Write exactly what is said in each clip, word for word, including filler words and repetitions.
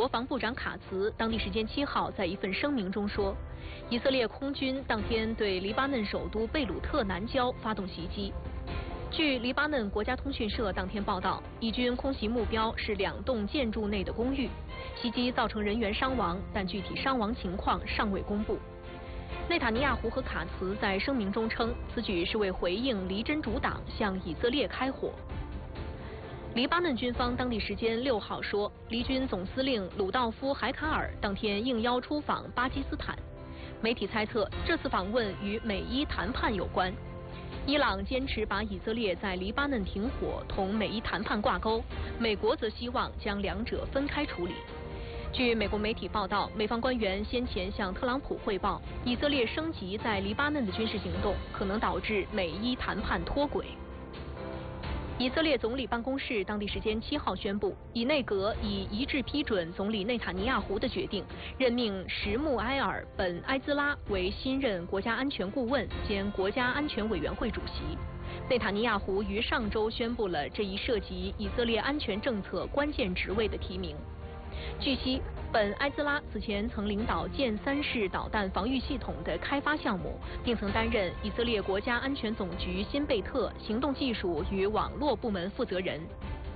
国防部长卡茨当地时间七号在一份声明中说，以色列空军当天对黎巴嫩首都贝鲁特南郊发动袭击。据黎巴嫩国家通讯社当天报道，以军空袭目标是两栋建筑内的公寓，袭击造成人员伤亡，但具体伤亡情况尚未公布。内塔尼亚胡和卡茨在声明中称，此举是为回应黎真主党向以色列开火。黎巴嫩军方当地时间六号说，黎军总司令鲁道夫·海卡尔当天应邀出访巴基斯坦。媒体猜测，这次访问与美伊谈判有关。伊朗坚持把以色列在黎巴嫩停火同美伊谈判挂钩，美国则希望将两者分开处理。据美国媒体报道，美方官员先前向特朗普汇报，以色列升级在黎巴嫩的军事行动可能导致美伊谈判脱轨。以色列总理办公室当地时间七号宣布，以内阁已一致批准总理内塔尼亚胡的决定，任命什穆埃尔·本·埃兹拉为新任国家安全顾问兼国家安全委员会主席。内塔尼亚胡于上周宣布了这一涉及以色列安全政策关键职位的提名。据悉，本·埃兹拉此前曾领导剑三式导弹防御系统的开发项目，并曾担任以色列国家安全总局新贝特行动技术与网络部门负责人。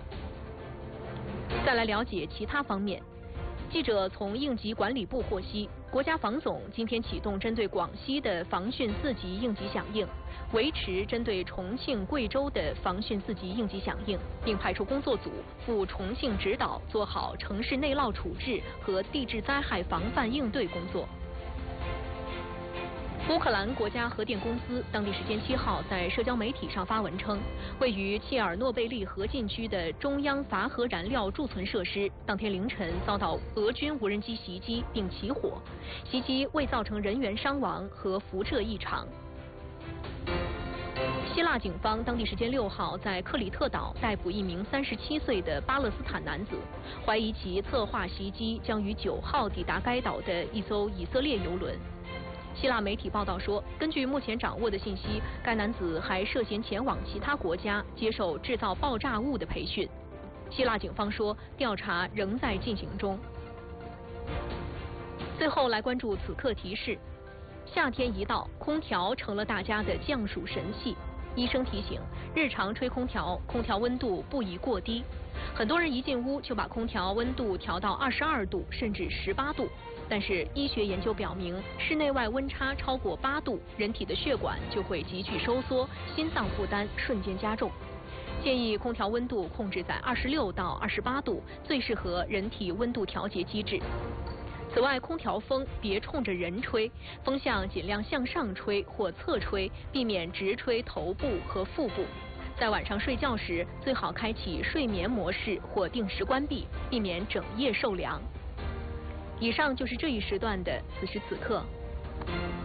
再来了解其他方面。记者从应急管理部获悉，国家防总今天启动针对广西的防汛四级应急响应，维持针对重庆、贵州的防汛四级应急响应，并派出工作组赴重庆指导做好城市内涝处置和地质灾害防范应对工作。乌克兰国家核电公司当地时间七号在社交媒体上发文称，位于切尔诺贝利核禁区的中央乏核燃料贮存设施当天凌晨遭到俄军无人机袭击并起火，袭击未造成人员伤亡和辐射异常。希腊警方当地时间六号在克里特岛逮捕一名三十七岁的巴勒斯坦男子，怀疑其策划袭击将于九号抵达该岛的一艘以色列邮轮。希腊媒体报道说，根据目前掌握的信息，该男子还涉嫌前往其他国家接受制造爆炸物的培训。希腊警方说，调查仍在进行中。最后来关注此刻提示：夏天一到，空调成了大家的降暑神器。医生提醒，日常吹空调，空调温度不宜过低。很多人一进屋就把空调温度调到二十二度甚至十八度，但是医学研究表明，室内外温差超过八度，人体的血管就会急剧收缩，心脏负担瞬间加重。建议空调温度控制在二十六到二十八度，最适合人体温度调节机制。此外，空调风别冲着人吹，风向尽量向上吹或侧吹，避免直吹头部和腹部。在晚上睡觉时，最好开启睡眠模式或定时关闭，避免整夜受凉。以上就是这一时段的此时此刻。